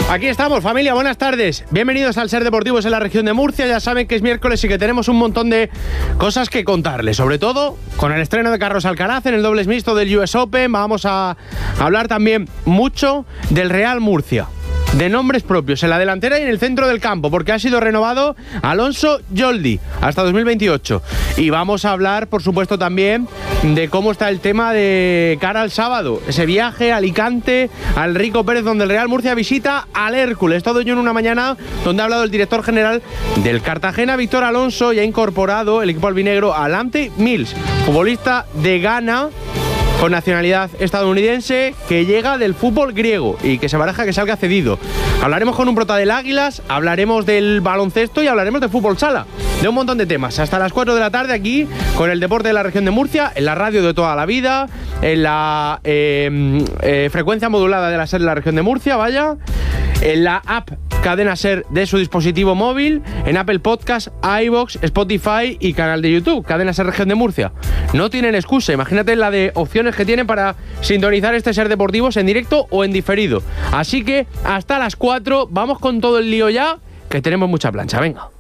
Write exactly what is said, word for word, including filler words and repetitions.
Aquí estamos, familia, buenas tardes. Bienvenidos al Ser Deportivos en la región de Murcia. Ya saben que es miércoles y que tenemos un montón de cosas que contarles. Sobre todo con el estreno de Carlos Alcaraz en el dobles mixto del U S Open. Vamos a hablar también mucho del Real Murcia, de nombres propios en la delantera y en el centro del campo, porque ha sido renovado Alonso Yoldi hasta dos mil veintiocho. Y vamos a hablar, por supuesto, también de cómo está el tema de cara al sábado. Ese viaje a Alicante, al Rico Pérez, donde el Real Murcia visita al Hércules. Todo ello en una mañana donde ha hablado el director general del Cartagena, Víctor Alonso, y ha incorporado el equipo albinegro a Lamptey Mills, futbolista de Ghana con nacionalidad estadounidense, que llega del fútbol griego y que se baraja que salga cedido. Hablaremos con un prota del Águilas, hablaremos del baloncesto y hablaremos de fútbol sala, de un montón de temas. Hasta las cuatro de la tarde aquí con el deporte de la región de Murcia, en la radio de toda la vida, en la eh, eh, frecuencia modulada de la SER de la región de Murcia, vaya, en la app Cadena SER de su dispositivo móvil, en Apple Podcast, iVoox, Spotify y canal de YouTube, Cadena SER Región de Murcia. No tienen excusa, imagínate la de opciones que tienen para sintonizar este Ser Deportivos en directo o en diferido. Así que hasta las cuatro, vamos con todo el lío ya, que tenemos mucha plancha, venga.